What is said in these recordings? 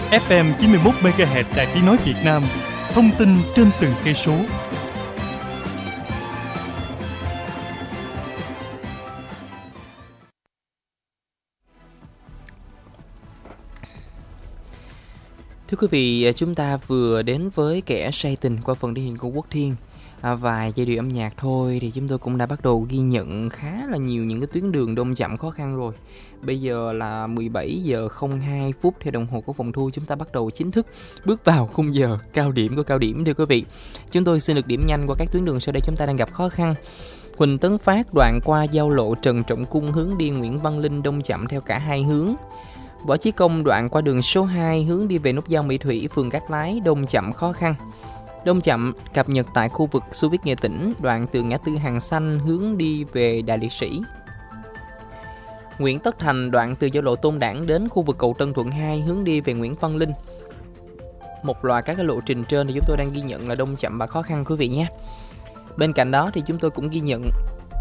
FM 91 MHz Đài Tiếng nói Việt Nam. Thông tin trên từng cây số. Thưa quý vị, chúng ta vừa đến với Kẻ say tình qua phần thể hiện của Quốc Thiên. Vài giai điệu âm nhạc thôi thì chúng tôi cũng đã bắt đầu ghi nhận khá là nhiều những cái tuyến đường đông chậm khó khăn rồi. Bây giờ là 17 giờ 02 phút theo đồng hồ của phòng thu, chúng ta bắt đầu chính thức bước vào khung giờ cao điểm của cao điểm thưa quý vị. Chúng tôi xin được điểm nhanh qua các tuyến đường sau đây chúng ta đang gặp khó khăn. Huỳnh Tấn Phát đoạn qua giao lộ Trần Trọng Cung hướng đi Nguyễn Văn Linh đông chậm theo cả hai hướng. Võ Chí Công đoạn qua đường số 2 hướng đi về nút giao Mỹ Thủy, phường Cát Lái đông chậm khó khăn. Đông chậm cập nhật tại khu vực Xô Viết Nghệ Tĩnh, đoạn từ ngã tư Hàng Xanh hướng đi về Đại Liệt Sĩ. Nguyễn Tất Thành đoạn từ giao lộ Tôn Đản đến khu vực cầu Tân Thuận 2 hướng đi về Nguyễn Văn Linh. Một loạt các cái lộ trình trên thì chúng tôi đang ghi nhận là đông chậm và khó khăn quý vị nhé. Bên cạnh đó thì chúng tôi cũng ghi nhận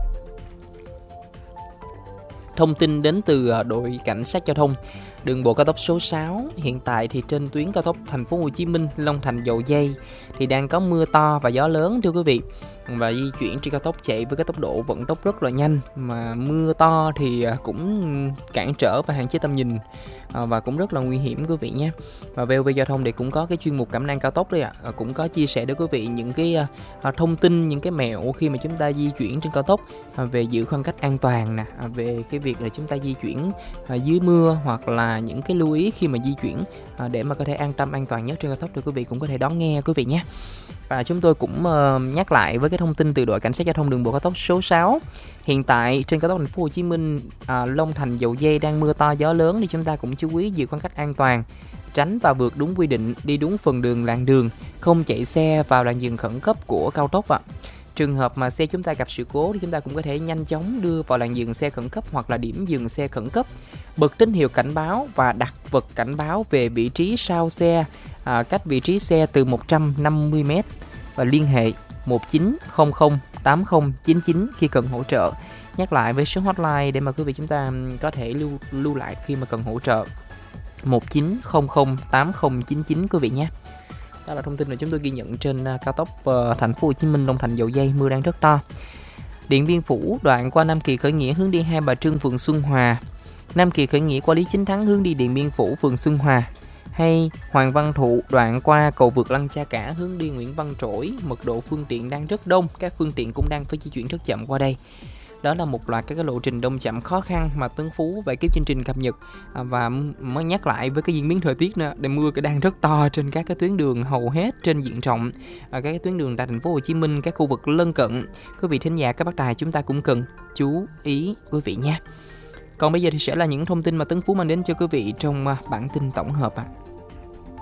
thông tin đến từ đội cảnh sát giao thông đường bộ cao tốc số 6. Hiện tại thì trên tuyến cao tốc Thành phố Hồ Chí Minh Long Thành Dầu Giây thì đang có mưa to và gió lớn thưa quý vị, và di chuyển trên cao tốc chạy với cái tốc độ vận tốc rất là nhanh, mà mưa to thì cũng cản trở và hạn chế tầm nhìn và cũng rất là nguy hiểm quý vị nhé. Và VOV Giao thông thì cũng có cái chuyên mục Cẩm nang cao tốc đấy ạ, cũng có chia sẻ đến quý vị những cái thông tin, những cái mẹo khi mà chúng ta di chuyển trên cao tốc về giữ khoảng cách an toàn nè, về cái việc là chúng ta di chuyển dưới mưa, hoặc là những cái lưu ý khi mà di chuyển để mà có thể an tâm an toàn nhất trên cao tốc, thì quý vị cũng có thể đón nghe quý vị nhé. Và chúng tôi cũng nhắc lại với cái thông tin từ đội cảnh sát giao thông đường bộ cao tốc số 6. Hiện tại trên cao tốc Thành phố Hồ Chí Minh Long Thành Dầu Giây đang mưa to gió lớn, thì chúng ta cũng chú ý giữ khoảng cách an toàn, tránh và vượt đúng quy định, đi đúng phần đường làn đường, không chạy xe vào làn dừng khẩn cấp của cao tốc ạ. Trường hợp mà xe chúng ta gặp sự cố thì chúng ta cũng có thể nhanh chóng đưa vào làn dừng xe khẩn cấp hoặc là điểm dừng xe khẩn cấp, bật tín hiệu cảnh báo và đặt vật cảnh báo về vị trí sau xe, cách vị trí xe từ 150m, và liên hệ 1900 8099 khi cần hỗ trợ. Nhắc lại với số hotline để mà quý vị chúng ta có thể lưu lại khi mà cần hỗ trợ, 1900 8099 quý vị nhé. Đó là thông tin mà chúng tôi ghi nhận trên cao tốc Thành phố Hồ Chí Minh Long Thành Dầu Giây, mưa đang rất to. Điện Biên Phủ đoạn qua Nam Kỳ Khởi Nghĩa hướng đi Hai Bà Trưng, phường Xuân Hòa. Nam Kỳ Khởi Nghĩa qua Lý Chính Thắng hướng đi Điện Biên Phủ, phường Xuân Hòa. Hay Hoàng Văn Thụ đoạn qua cầu vượt Lăng Cha Cả hướng đi Nguyễn Văn Trỗi, mật độ phương tiện đang rất đông, các phương tiện cũng đang phải di chuyển rất chậm qua đây. Đó là một loạt các cái lộ trình đông chậm khó khăn mà Tấn Phú và ekip chương trình cập nhật, và mới nhắc lại với cái diễn biến thời tiết nữa, để mưa cái đang rất to trên các cái tuyến đường hầu hết trên diện rộng, các cái tuyến đường tại Thành phố Hồ Chí Minh, các khu vực lân cận. Quý vị thính giả các bác đài chúng ta cũng cần chú ý quý vị nha. Còn bây giờ thì sẽ là những thông tin mà Tấn Phú mang đến cho quý vị trong bản tin tổng hợp ạ.